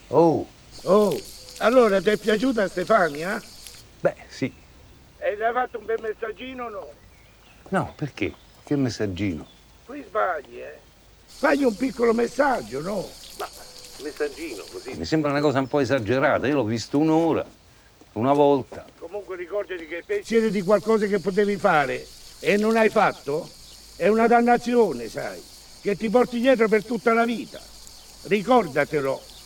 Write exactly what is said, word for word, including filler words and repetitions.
Oh, Oh, allora ti è piaciuta Stefania? beh, sì. E le hai fatto un bel messaggino o no? No, perché? Che messaggino? Qui sbagli, eh? Fagli un piccolo messaggio, no? Ma messaggino così. Mi sembra una cosa un po' esagerata. Io l'ho visto un'ora, una volta. Comunque ricordati che il pensiero di qualcosa che potevi fare e non hai fatto è una dannazione, sai, che ti porti dietro per tutta la vita. Ricordatelo.